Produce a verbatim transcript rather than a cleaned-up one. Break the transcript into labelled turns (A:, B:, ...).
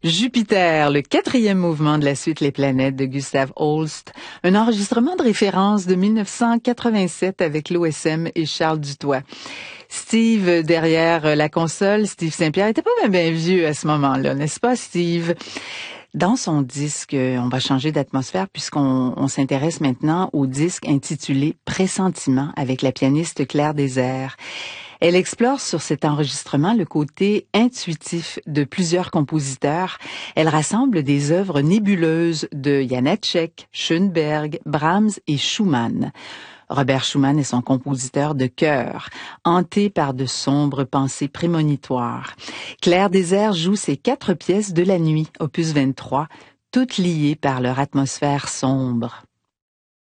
A: Jupiter, le quatrième mouvement de la suite Les Planètes de Gustav Holst, un enregistrement de référence de mille neuf cent quatre-vingt-sept avec l'O S M et Charles Dutoit. Steve, derrière la console, Steve Saint-Pierre, était pas bien, bien vieux à ce moment-là, n'est-ce pas, Steve? Dans son disque, on va changer d'atmosphère puisqu'on on s'intéresse maintenant au disque intitulé Pressentiment avec la pianiste Claire Désert. Elle explore sur cet enregistrement le côté intuitif de plusieurs compositeurs. Elle rassemble des œuvres nébuleuses de Janacek, Schoenberg, Brahms et Schumann. Robert Schumann est son compositeur de cœur, hanté par de sombres pensées prémonitoires. Claire Désert joue ses quatre pièces de la nuit, opus vingt-trois, toutes liées par leur atmosphère sombre.